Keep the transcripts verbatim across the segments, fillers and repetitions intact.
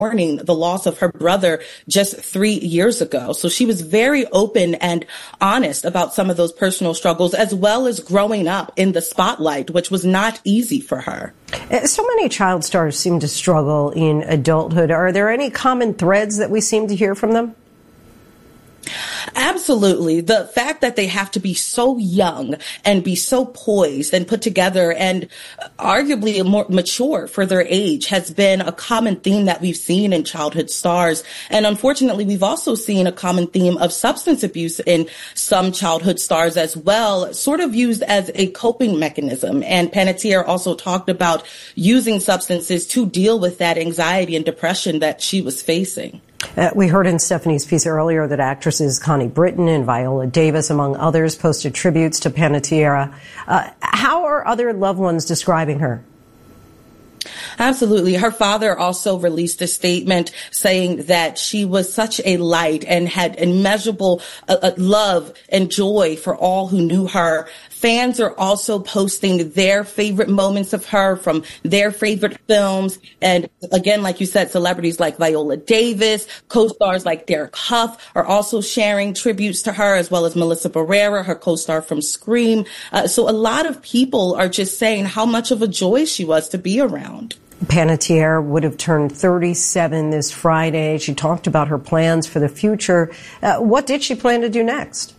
mourning the loss of her brother just three years ago. So she was very open and honest about some of those personal struggles, as well as growing up in the spotlight, which was not easy for her. So many child stars seem to struggle in adulthood. Are there any common threads that we seem to hear from them? Absolutely. The fact that they have to be so young and be so poised and put together and arguably more mature for their age has been a common theme that we've seen in childhood stars. And unfortunately, we've also seen a common theme of substance abuse in some childhood stars as well, sort of used as a coping mechanism. And Panettiere also talked about using substances to deal with that anxiety and depression that she was facing. Uh, we heard in Stephanie's piece earlier that actresses Connie Britton and Viola Davis, among others, posted tributes to Panettiere. Uh, how are other loved ones describing her? Absolutely. Her father also released a statement saying that she was such a light and had immeasurable uh, love and joy for all who knew her. Fans are also posting their favorite moments of her from their favorite films. And again, like you said, celebrities like Viola Davis, co-stars like Derek Hough are also sharing tributes to her, as well as Melissa Barrera, her co-star from Scream. Uh, so a lot of people are just saying how much of a joy she was to be around. Panettiere would have turned thirty-seven this Friday. She talked about her plans for the future. Uh, what did she plan to do next?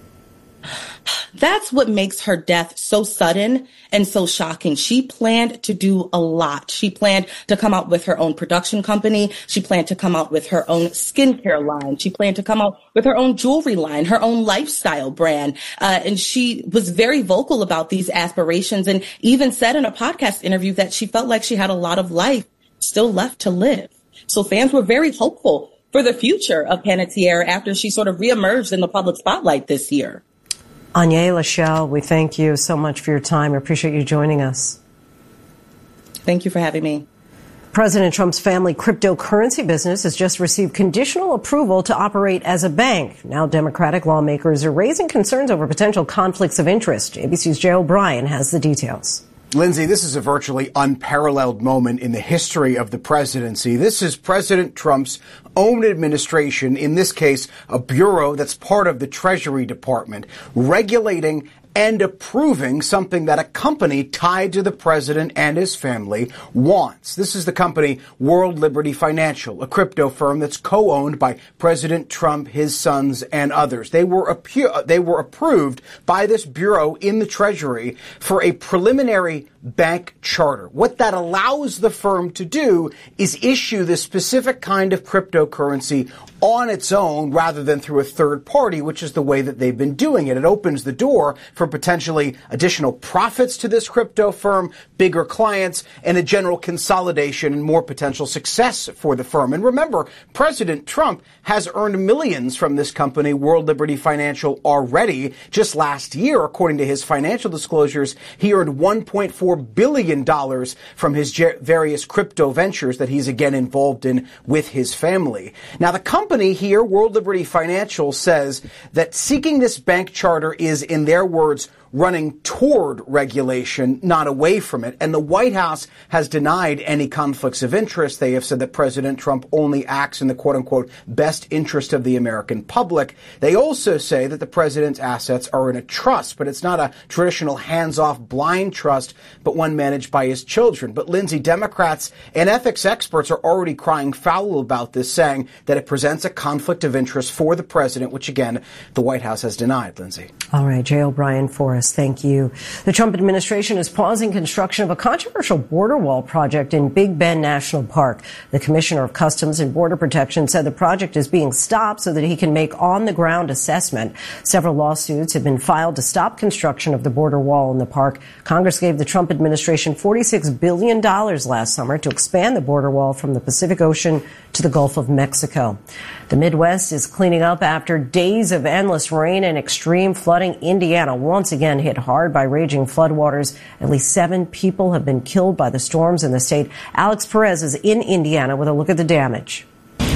That's what makes her death so sudden and so shocking. She planned to do a lot. She planned to come out with her own production company. She planned to come out with her own skincare line. She planned to come out with her own jewelry line, her own lifestyle brand. Uh, and she was very vocal about these aspirations and even said in a podcast interview that she felt like she had a lot of life still left to live. So fans were very hopeful for the future of Panettiere after she sort of reemerged in the public spotlight this year. Anya Lachelle, we thank you so much for your time. I appreciate you joining us. Thank you for having me. President Trump's family cryptocurrency business has just received conditional approval to operate as a bank. Now Democratic lawmakers are raising concerns over potential conflicts of interest. A B C's Jay O'Brien has the details. Lindsay, this is a virtually unparalleled moment in the history of the presidency. This is President Trump's own administration, in this case, a bureau that's part of the Treasury Department, regulating and approving something that a company tied to the president and his family wants. This is the company World Liberty Financial, a crypto firm that's co-owned by President Trump, his sons, and others. They were appu- they were approved by this bureau in the Treasury for a preliminary bank charter. What that allows the firm to do is issue this specific kind of cryptocurrency on its own rather than through a third party, which is the way that they've been doing it. It opens the door for potentially additional profits to this crypto firm, bigger clients, and a general consolidation and more potential success for the firm. And remember, President Trump has earned millions from this company, World Liberty Financial, already. Just last year, according to his financial disclosures, he earned one point four billion dollars from his various crypto ventures that he's again involved in with his family. Now, the company here, World Liberty Financial, says that seeking this bank charter is, in their words, running toward regulation, not away from it. And the White House has denied any conflicts of interest. They have said that President Trump only acts in the quote-unquote best interest of the American public. They also say that the president's assets are in a trust, but it's not a traditional hands-off blind trust, but one managed by his children. But Lindsay, Democrats and ethics experts are already crying foul about this, saying that it presents a conflict of interest for the president, which again, the White House has denied. Lindsay. All right, Jay O'Brien for us. Thank you. The Trump administration is pausing construction of a controversial border wall project in Big Bend National Park. The Commissioner of Customs and Border Protection said the project is being stopped so that he can make on-the-ground assessment. Several lawsuits have been filed to stop construction of the border wall in the park. Congress gave the Trump administration forty-six billion dollars last summer to expand the border wall from the Pacific Ocean to the Gulf of Mexico. The Midwest is cleaning up after days of endless rain and extreme flooding. Indiana once again hit hard by raging floodwaters. At least seven people have been killed by the storms in the state. Alex Perez is in Indiana with a look at the damage.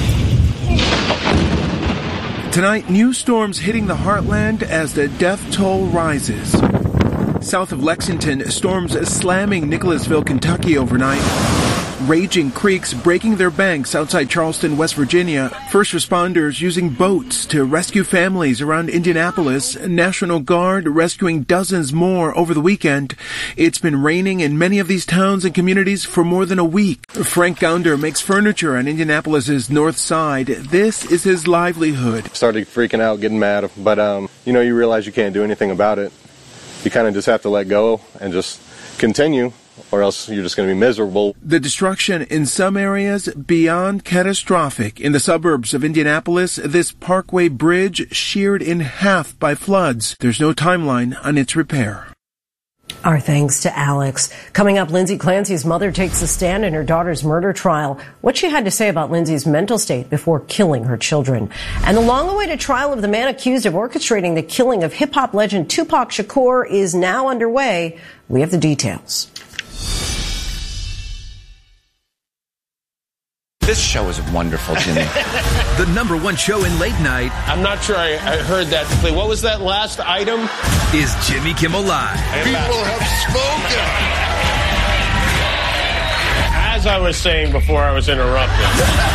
Tonight, new storms hitting the heartland as the death toll rises. South of Lexington, storms slamming Nicholasville, Kentucky overnight. raging creeks breaking their banks outside Charleston, West Virginia. First responders using boats to rescue families around Indianapolis. National Guard rescuing dozens more over the weekend. It's been raining in many of these towns and communities for more than a week. Frank Gounder makes furniture on Indianapolis's north side. This is his livelihood. Started freaking out, getting mad, but um, you know, you realize you can't do anything about it. You kind of just have to let go and just continue, or else you're just going to be miserable. The destruction in some areas beyond catastrophic. In the suburbs of Indianapolis, this Parkway Bridge sheared in half by floods. There's no timeline on its repair. Our thanks to Alex. Coming up, Lindsay Clancy's mother takes a stand in her daughter's murder trial. What she had to say about Lindsay's mental state before killing her children. And the long-awaited trial of the man accused of orchestrating the killing of hip-hop legend Tupac Shakur is now underway. We have the details. This show is wonderful, Jimmy. The number one show in late night. I'm not sure I, I heard that play. What was that last item? Is Jimmy Kimmel Live. People have spoken. As I was saying before I was interrupted.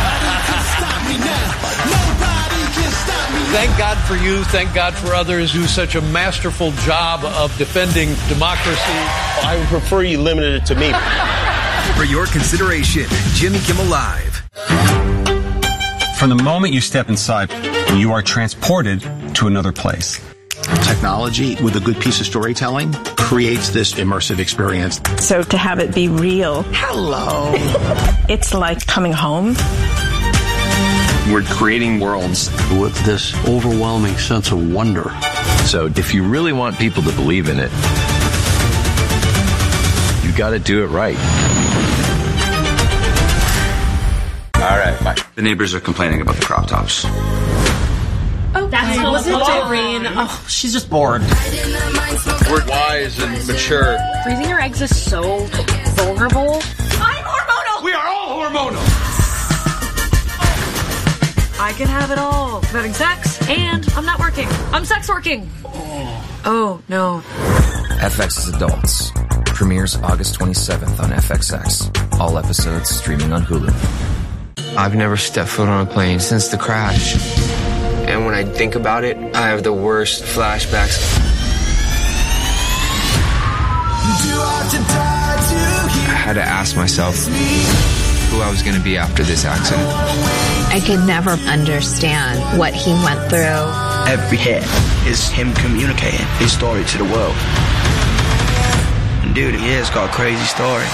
Thank God for you. Thank God for others who do such a masterful job of defending democracy. I would prefer you limited it to me. For your consideration, Jimmy Kimmel Live. From the moment you step inside, you are transported to another place. Technology with a good piece of storytelling creates this immersive experience. So to have it be real. Hello. It's like coming home. We're creating worlds with this overwhelming sense of wonder. So if you really want people to believe in it, you got to do it right. All right, bye. The neighbors are complaining about the crop tops. Oh, that's cool. Was it Doreen? Oh, she's just bored. We're wise and mature. Freezing your eggs is so vulnerable. I'm hormonal. We are all hormonal. I can have it all. I'm having sex, and I'm not working. I'm sex working. Oh, no. F X's Adults premieres August twenty-seventh on F X X. All episodes streaming on Hulu. I've never stepped foot on a plane since the crash. And when I think about it, I have the worst flashbacks. I had to ask myself who I was going to be after this accident. I could never understand what he went through. Every hit is him communicating his story to the world. And dude, he has got a crazy story.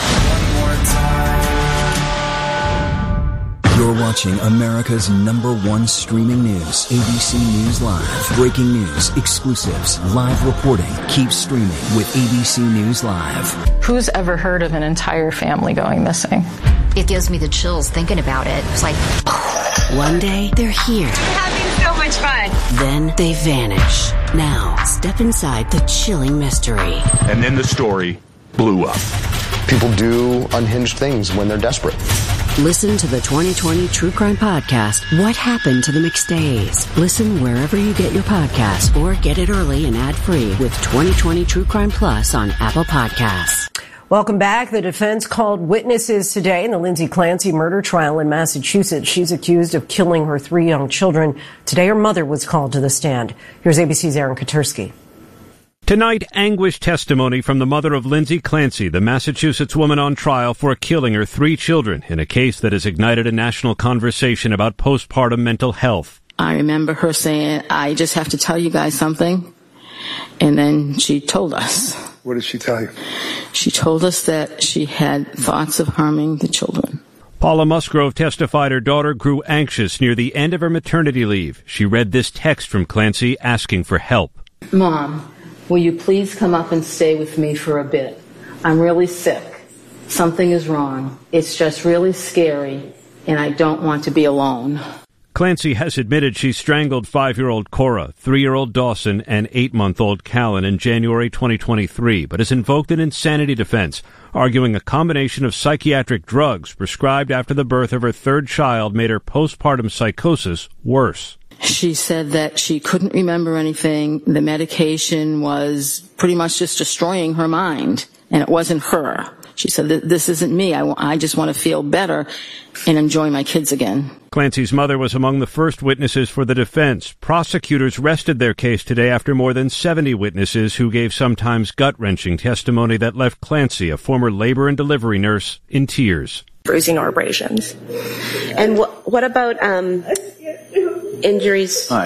You're watching America's number one streaming news, A B C News Live. Breaking news, exclusives, live reporting. Keep streaming with A B C News Live. Who's ever heard of an entire family going missing? It gives me the chills thinking about it. It's like, one day, they're here. We're having so much fun. Then they vanish. Now, step inside the chilling mystery. And then the story blew up. People do unhinged things when they're desperate. Listen to the twenty twenty True Crime Podcast, What Happened to the McStays. Listen wherever you get your podcasts or get it early and ad-free with twenty twenty True Crime Plus on Apple Podcasts. Welcome back. The defense called witnesses today in the Lindsay Clancy murder trial in Massachusetts. She's accused of killing her three young children. Today, her mother was called to the stand. Here's A B C's Aaron Katursky. Tonight, anguished testimony from the mother of Lindsay Clancy, the Massachusetts woman on trial for killing her three children in a case that has ignited a national conversation about postpartum mental health. I remember her saying, I just have to tell you guys something. And then she told us. What did she tell you? She told us that she had thoughts of harming the children. Paula Musgrove testified her daughter grew anxious near the end of her maternity leave. She read this text from Clancy asking for help. Mom, will you please come up and stay with me for a bit? I'm really sick. Something is wrong. It's just really scary, and I don't want to be alone. Clancy has admitted she strangled five-year-old Cora, three-year-old Dawson, and eight-month-old Callan in January twenty twenty-three, but has invoked an insanity defense, arguing a combination of psychiatric drugs prescribed after the birth of her third child made her postpartum psychosis worse. She said that she couldn't remember anything. The medication was pretty much just destroying her mind, and it wasn't her. She said, this isn't me. I, I just want to feel better and enjoy my kids again. Clancy's mother was among the first witnesses for the defense. Prosecutors rested their case today after more than seventy witnesses who gave sometimes gut-wrenching testimony that left Clancy, a former labor and delivery nurse, in tears. Bruising or abrasions. And wh- what about um, injuries